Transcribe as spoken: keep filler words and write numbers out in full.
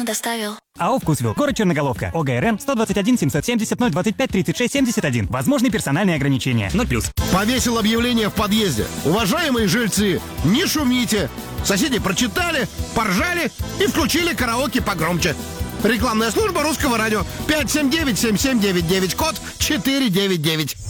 недавно доставил. АО «Вкусвилл». Город Черноголовка. ОГРН сто двадцать один семьсот семьдесят ноль двадцать пять тридцать шесть семьдесят один. Возможны персональные ограничения. ноль плюс. Повесил объявление в подъезде. Уважаемые жильцы, не шумите. Соседи прочитали, поржали и включили караоке погромче. Рекламная служба Русского радио. пять семь девять семь семь девять девять, код четыре девять девять.